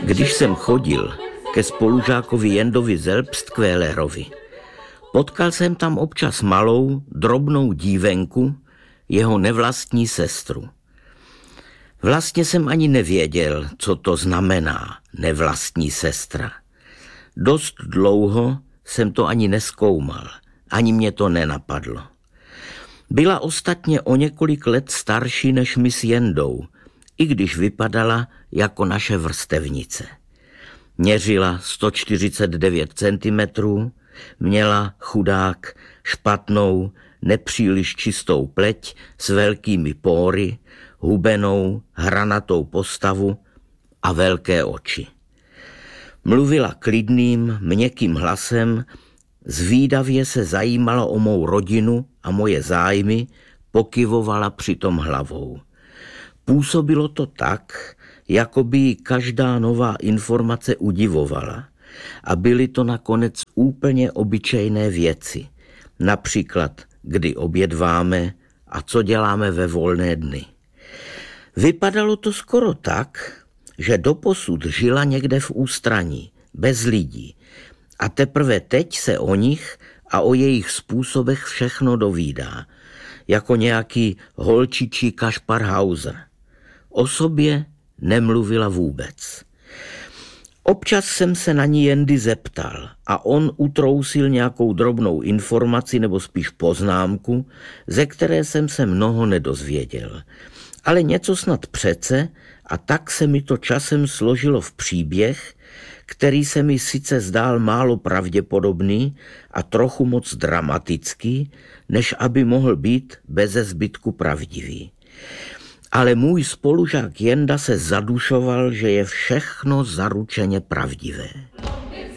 Když jsem chodil ke spolužákovi Jendovi Zelbstkvélerovi, potkal jsem tam občas malou, drobnou dívenku, jeho nevlastní sestru. Vlastně jsem ani nevěděl, co to znamená nevlastní sestra. Dost dlouho jsem to ani nezkoumal, ani mě to nenapadlo. Byla ostatně o několik let starší než my s Jendou, i když vypadala jako naše vrstevnice. Měřila 149 cm, měla chudák špatnou, nepříliš čistou pleť s velkými póry, hubenou, hranatou postavu a velké oči. Mluvila klidným, měkkým hlasem, zvídavě se zajímala o mou rodinu a moje zájmy, pokyvovala přitom hlavou. Působilo to tak, jako by ji každá nová informace udivovala. A byly to nakonec úplně obyčejné věci. Například, kdy obědváme a co děláme ve volné dny. Vypadalo to skoro tak, že doposud žila někde v ústraní, bez lidí. A teprve teď se o nich a o jejich způsobech všechno dovídá. Jako nějaký holčičí Kašpar Hauser. O sobě nemluvila vůbec. Občas jsem se na ní Jendy zeptal a on utrousil nějakou drobnou informaci nebo spíš poznámku, ze které jsem se mnoho nedozvěděl. Ale něco snad přece a tak se mi to časem složilo v příběh, který se mi sice zdál málo pravděpodobný a trochu moc dramatický, než aby mohl být beze zbytku pravdivý. Ale můj spolužák Jenda se zadušoval, že je všechno zaručeně pravdivé.